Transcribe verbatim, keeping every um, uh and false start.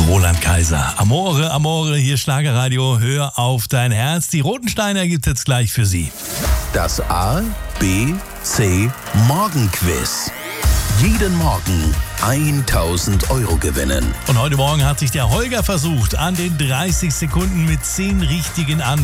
Roland Kaiser. Amore, Amore, hier Schlagerradio, hör auf dein Herz. Die roten Steine gibt es jetzt gleich für Sie. Das A, B, C Morgenquiz. Jeden Morgen tausend Euro gewinnen. Und heute Morgen hat sich der Holger versucht an den dreißig Sekunden mit zehn richtigen Antworten.